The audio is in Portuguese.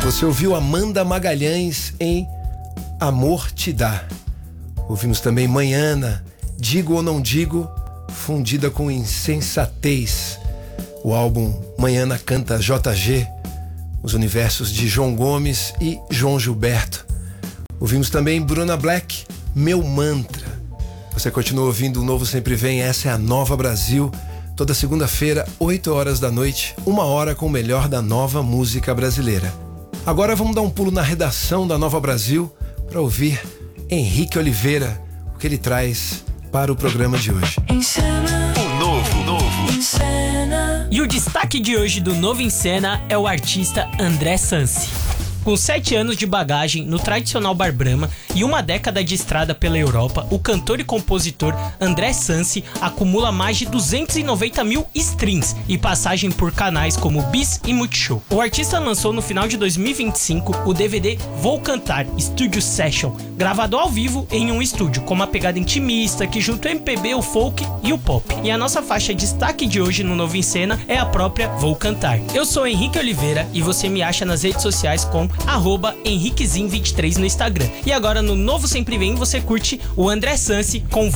Você ouviu Amanda Magalhães em Amor Te Dá. Ouvimos também Manhana, Digo ou Não Digo, fundida com Insensatez. O álbum Manhana canta JG, os universos de João Gomes e João Gilberto. Ouvimos também Bruna Black, Meu Mantra. Você continua ouvindo o Novo Sempre Vem, essa é a Nova Brasil. Toda segunda-feira, 8 horas da noite, 1 hora com o melhor da nova música brasileira. Agora vamos dar um pulo na redação da Nova Brasil para ouvir Henrique Oliveira, o que ele traz para o programa de hoje. O novo. Em Cena. E o destaque de hoje do Novo em Cena é o artista André Sansi. Com 7 anos de bagagem no tradicional Bar Brahma e uma década de estrada pela Europa, o cantor e compositor André Sansi acumula mais de 290 mil streams e passagem por canais como Bis e Multishow. O artista lançou no final de 2025 o DVD Vou Cantar Studio Session, gravado ao vivo em um estúdio, com uma pegada intimista que junta o MPB, o folk e o pop. E a nossa faixa destaque de hoje no Novo em Cena é a própria Vou Cantar. Eu sou Henrique Oliveira e você me acha nas redes sociais com @henriquezin23 no Instagram. E agora no Novo Sempre Vem você curte o André Sansi com